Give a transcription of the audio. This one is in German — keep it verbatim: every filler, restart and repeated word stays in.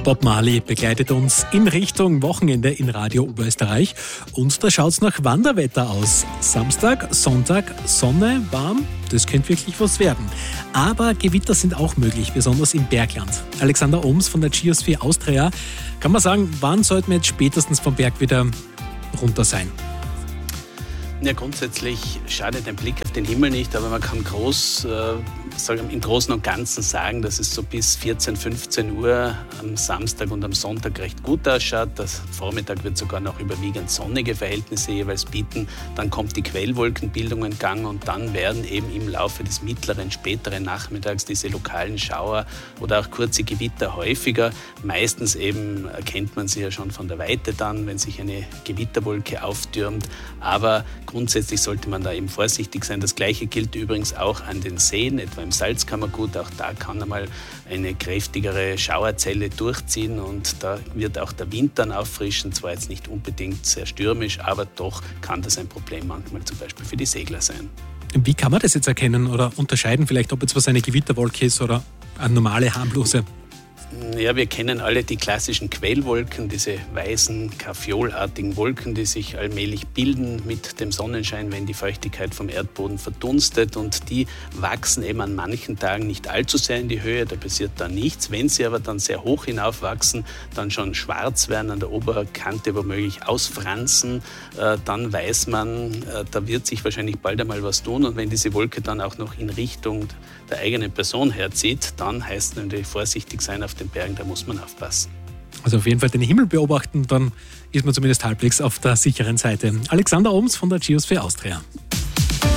Bob Marley begleitet uns in Richtung Wochenende in Radio Oberösterreich. Und da schaut es nach Wanderwetter aus. Samstag, Sonntag, Sonne, warm, das könnte wirklich was werden. Aber Gewitter sind auch möglich, besonders im Bergland. Alexander Ohms von der Geosphere Austria. Kann man sagen, wann sollten wir jetzt spätestens vom Berg wieder runter sein? Ja, grundsätzlich schadet ein Blick auf den Himmel nicht, aber man kann groß, äh, sagen, im Großen und Ganzen sagen, dass es so bis vierzehn, fünfzehn Uhr am Samstag und am Sonntag recht gut ausschaut. Der Vormittag wird sogar noch überwiegend sonnige Verhältnisse jeweils bieten. Dann kommt die Quellwolkenbildung in Gang und dann werden eben im Laufe des mittleren, späteren Nachmittags diese lokalen Schauer oder auch kurze Gewitter häufiger. Meistens eben erkennt man sie ja schon von der Weite dann, wenn sich eine Gewitterwolke auftürmt. Aber grundsätzlich sollte man da eben vorsichtig sein. Das Gleiche gilt übrigens auch an den Seen, etwa im Salzkammergut. Auch da kann einmal eine kräftigere Schauerzelle durchziehen und da wird auch der Wind dann auffrischen. Zwar jetzt nicht unbedingt sehr stürmisch, aber doch kann das ein Problem manchmal zum Beispiel für die Segler sein. Wie kann man das jetzt erkennen oder unterscheiden, vielleicht ob jetzt was eine Gewitterwolke ist oder eine normale harmlose? Ja, wir kennen alle die klassischen Quellwolken, diese weißen, kaffiolartigen Wolken, die sich allmählich bilden mit dem Sonnenschein, wenn die Feuchtigkeit vom Erdboden verdunstet. Und die wachsen eben an manchen Tagen nicht allzu sehr in die Höhe, da passiert dann nichts. Wenn sie aber dann sehr hoch hinaufwachsen, dann schon schwarz werden, an der Oberkante womöglich ausfransen, äh, dann weiß man, äh, da wird sich wahrscheinlich bald einmal was tun. Und wenn diese Wolke dann auch noch in Richtung der eigenen Person herzieht, dann heißt es natürlich vorsichtig sein auf den Bergen, da muss man aufpassen. Also auf jeden Fall den Himmel beobachten, dann ist man zumindest halbwegs auf der sicheren Seite. Alexander Ohms von der Geosphere Austria.